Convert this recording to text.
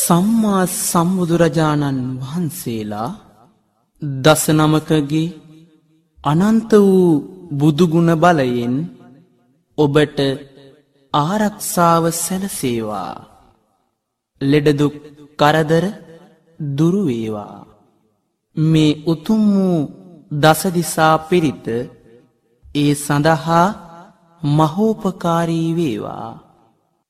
සම්මා සම්බුදුරජාණන් වහන්සේලා දස නමකගේ අනන්ත වූ බුදුගුණ බලයෙන් ඔබට ආරක්ෂාව සැලසේවා. ලෙඩදුක් කරදර දුරු වේවා. මේ උතුම් වූ දසදිසා පිරිත ඒ සඳහා මහෝපකාරී වේවා.